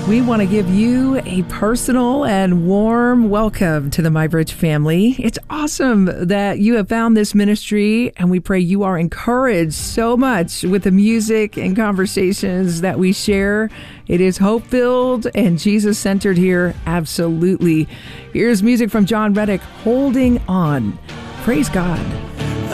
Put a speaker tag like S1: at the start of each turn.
S1: We want to give you a personal and warm welcome to the MyBridge family. It's awesome that you have found this ministry, and we pray you are encouraged so much with the music and conversations that we share. It is hope-filled and Jesus-centered here, absolutely. Here's music from John Reddick, Holding On. Praise God.